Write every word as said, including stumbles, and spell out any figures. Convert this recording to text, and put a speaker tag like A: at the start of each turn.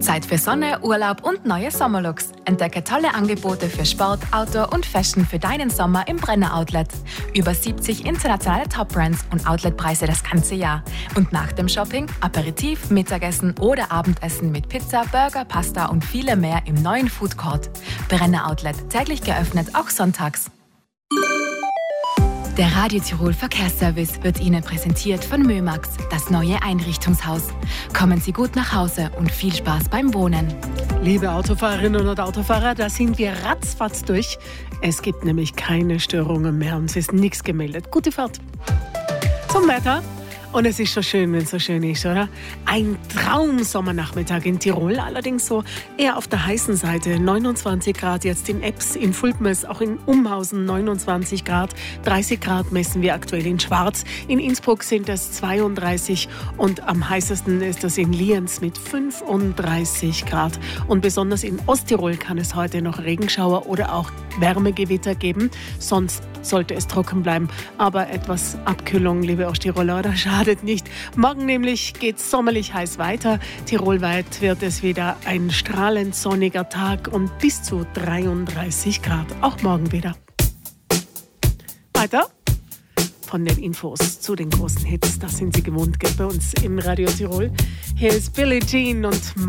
A: Zeit für Sonne, Urlaub und neue Sommerlooks. Entdecke tolle Angebote für Sport, Outdoor und Fashion für deinen Sommer im Brenner Outlet. Über siebzig internationale Top-Brands und Outletpreise das ganze Jahr. Und nach dem Shopping Aperitif, Mittagessen oder Abendessen mit Pizza, Burger, Pasta und viele mehr im neuen Food Court. Brenner Outlet, täglich geöffnet, auch sonntags. Der Radio Tirol Verkehrsservice wird Ihnen präsentiert von Mömax, das neue Einrichtungshaus. Kommen Sie gut nach Hause und viel Spaß beim Wohnen.
B: Liebe Autofahrerinnen und Autofahrer, da sind wir ratzfatz durch. Es gibt nämlich keine Störungen mehr und es ist nichts gemeldet. Gute Fahrt. Zum Wetter. Und es ist schon schön, wenn es so schön ist, oder? Ein Traumsommernachmittag in Tirol, allerdings so eher auf der heißen Seite. neunundzwanzig Grad jetzt in Ebbs, in Fulpmes, auch in Umhausen neunundzwanzig Grad. dreißig Grad messen wir aktuell in Schwarz. In Innsbruck sind es zweiunddreißig und am heißesten ist das in Lienz mit fünfunddreißig Grad. Und besonders in Osttirol kann es heute noch Regenschauer oder auch Wärmegewitter geben. Sonst sollte es trocken bleiben. Aber etwas Abkühlung, liebe Osttiroler, oder schadet nicht. Morgen nämlich geht es sommerlich heiß weiter. Tirolweit wird es wieder ein strahlend sonniger Tag und bis zu dreiunddreißig Grad. Auch morgen wieder. Weiter von den Infos zu den großen Hits. Das sind Sie gewohnt, gell, bei uns im Radio Tirol. Hier ist Billie Jean und